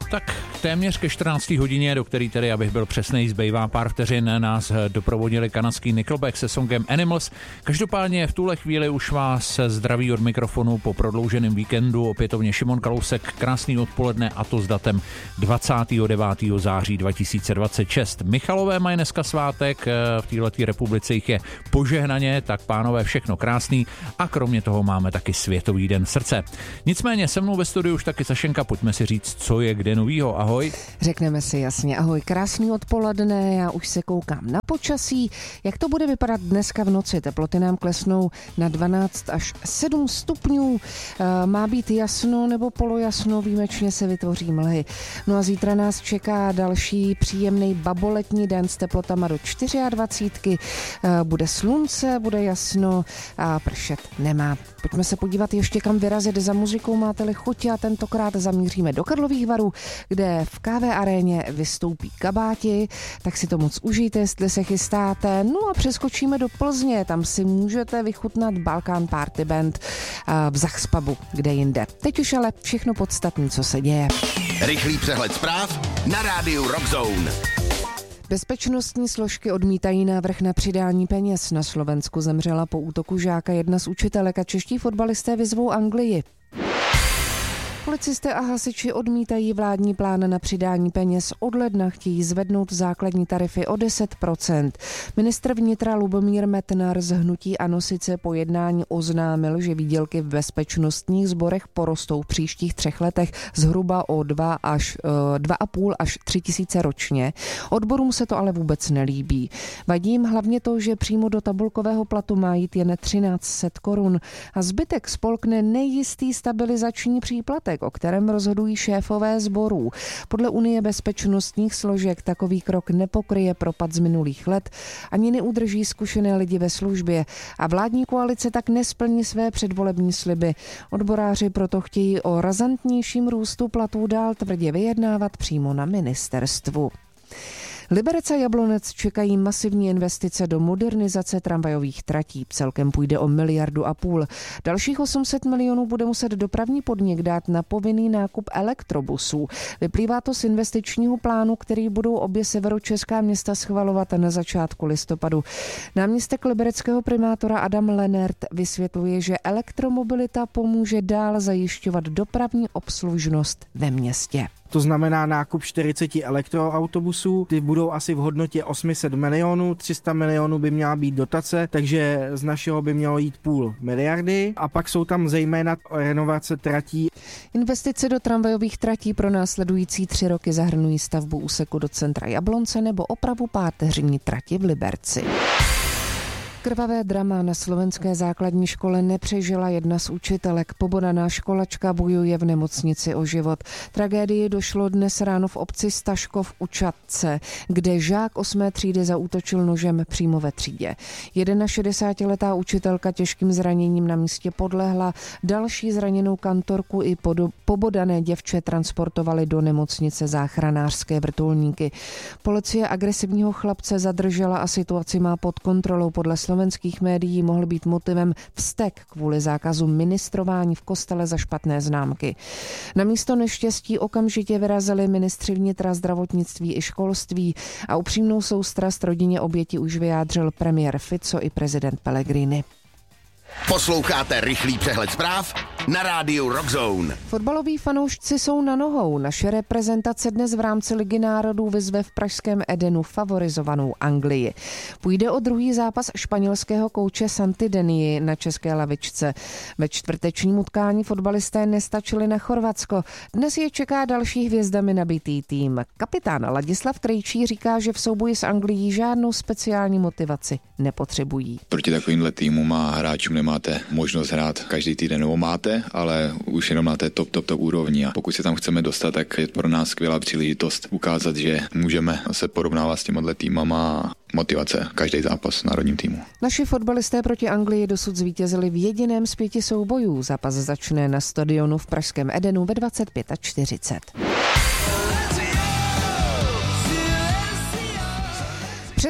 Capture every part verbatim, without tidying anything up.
Tak téměř ke čtrnácté hodině, do který tedy, abych byl přesnej, zbývá pár vteřin, nás doprovodili kanadský Nickelback se songem Animals. Každopádně v tuhle chvíli už vás zdraví od mikrofonu po prodlouženém víkendu opětovně Šimon Kalousek. Krásný odpoledne, a to s datem dvacátého devátého září dva tisíce dvacet šest. Michalové mají dneska svátek, v této republice jich je požehnaně, tak pánové, všechno krásný, a kromě toho máme taky Světový den srdce. Nicméně se mnou ve studiu už taky Sašenka, pojďme si říct, co je kde novýho. Ahoj. Řekneme si jasně, ahoj, krásný odpoledne, já už se koukám na počasí, jak to bude vypadat dneska v noci. Teploty nám klesnou na dvanáct až sedm stupňů, má být jasno nebo polojasno, výjimečně se vytvoří mlhy. No a zítra nás čeká další příjemný baboletní den s teplotama do dvacet čtyři, bude slunce, bude jasno a pršet nemá. Pojďme se podívat ještě, kam vyrazit za muzikou, máte-li chuť, a tentokrát zamíříme do Karlových Varů, kde v ká vé aréně vystoupí Kabáti, tak si to moc užijte, jestli se chystáte. No a přeskočíme do Plzně, tam si můžete vychutnat Balkán Party Band v Zachspubu, kde jinde. Teď už ale všechno podstatné, co se děje. Rychlý přehled zpráv na rádiu Rockzone. Bezpečnostní složky odmítají návrh na přidání peněz. Na Slovensku zemřela po útoku žáka jedna z učitelek a čeští fotbalisté vyzvou Anglii. Policisté a hasiči odmítají vládní plán na přidání peněz. Od ledna chtějí zvednout základní tarify o deset procent. Ministr vnitra Lubomír Metnar z hnutí ANO sice po jednání oznámil, že výdělky v bezpečnostních sborech porostou v příštích třech letech zhruba o dva až dva a půl až tři tisíce ročně. Odborům se to ale vůbec nelíbí. Vadí jim hlavně to, že přímo do tabulkového platu má jít jen třináct set korun a zbytek spolkne nejistý stabilizační příplatek, o kterém rozhodují šéfové sborů. Podle Unie bezpečnostních složek takový krok nepokryje propad z minulých let ani neudrží zkušené lidi ve službě a vládní koalice tak nesplní své předvolební sliby. Odboráři proto chtějí o razantnějším růstu platů dál tvrdě vyjednávat přímo na ministerstvu. Liberec a Jablonec čekají masivní investice do modernizace tramvajových tratí. Celkem půjde o miliardu a půl. Dalších osm set milionů bude muset dopravní podnik dát na povinný nákup elektrobusů. Vyplývá to z investičního plánu, který budou obě severočeská města schvalovat na začátku listopadu. Náměstek libereckého primátora Adam Lenert vysvětluje, že elektromobilita pomůže dál zajišťovat dopravní obslužnost ve městě. To znamená nákup čtyřicet elektroautobusů, ty budou asi v hodnotě osm set milionů, tři sta milionů by měla být dotace, takže z našeho by mělo jít půl miliardy a pak jsou tam zejména renovace tratí. Investice do tramvajových tratí pro následující tři roky zahrnují stavbu úseku do centra Jablonce nebo opravu páteřní trati v Liberci. Krvavé drama na slovenské základní škole nepřežila jedna z učitelek. Pobodaná školačka bojuje v nemocnici o život. Tragédii došlo dnes ráno v obci Staškov u Čadce, kde žák osmé třídy zaútočil nožem přímo ve třídě. šedesátiletá učitelka těžkým zraněním na místě podlehla. Další zraněnou kantorku i pobodané děvče transportovali do nemocnice záchranářské vrtulníky. Policie agresivního chlapce zadržela a situaci má pod kontrolou. Podle slovenských médií mohl být motivem vztek kvůli zákazu ministrování v kostele za špatné známky. Na místo neštěstí okamžitě vyrazili ministři vnitra, zdravotnictví i školství a upřímnou soustrast rodině oběti už vyjádřil premiér Fico i prezident Pellegrini. Posloucháte rychlý přehled zpráv na rádiu Rockzone. Fotbaloví fanoušci jsou na nohou. Naše reprezentace dnes v rámci Ligy národů vyzve v pražském Edenu favorizovanou Anglii. Půjde o druhý zápas španělského kouče Santi Denii na české lavičce. Ve čtvrtečním utkání fotbalisté nestačili na Chorvatsko. Dnes je čeká další hvězdami nabitý tým. Kapitán Ladislav Krejčí říká, že v souboji s Anglií žádnou speciální motivaci nepotřebují. Proti takovýmhle týmům a hráčům nemáte možnost hrát každý týden, nebo máte, ale už jenom na té top, top, top úrovni. A pokud se tam chceme dostat, tak je pro nás skvělá příležitost ukázat, že můžeme se porovnávat s těmihle týmama. Motivace každý zápas v národním týmu. Naši fotbalisté proti Anglii dosud zvítězili v jediném z pěti soubojů. Zápas začne na stadionu v pražském Edenu ve dvacet pět čtyřicet. Před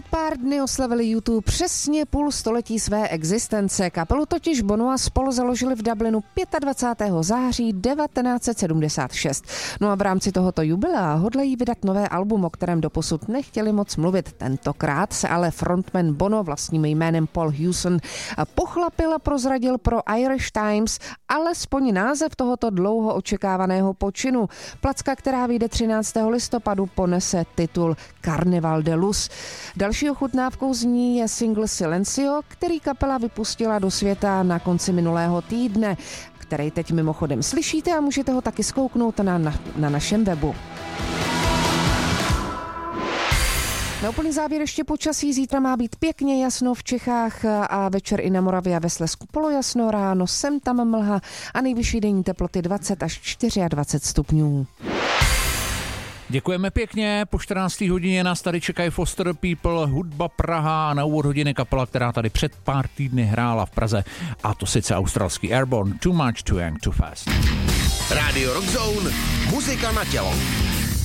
pár dny oslavili YouTube přesně půl století své existence. Kapelu totiž Bono a spol založili v Dublinu dvacátého pátého září devatenáct set sedmdesát šest. No a v rámci tohoto jubilea hodlají vydat nové album, o kterém doposud nechtěli moc mluvit. Tentokrát se ale frontman Bono vlastním jménem Paul Hewson pochlapil a prozradil pro Irish Times alespoň název tohoto dlouho očekávaného počinu. Placka, která vyjde třináctého listopadu, ponese titul Carnival de Luz. Další ochutnávkou z ní je single Silencio, který kapela vypustila do světa na konci minulého týdne, který teď mimochodem slyšíte a můžete ho taky zkouknout na, na, na našem webu. Na úplný závěr ještě počasí. Zítra má být pěkně jasno v Čechách a večer i na Moravě a ve Slezsku polojasno, ráno sem tam mlha a nejvyšší denní teploty dvacet až dvacet čtyři stupňů. Děkujeme pěkně, po čtrnácté hodině nás tady čekají Foster People, hudba Praha a na úvod hodiny kapela, která tady před pár týdny hrála v Praze, a to sice australský Airborne, Too Much, Too Young, Too Fast. Radio Rock Zone, muzika na tělo.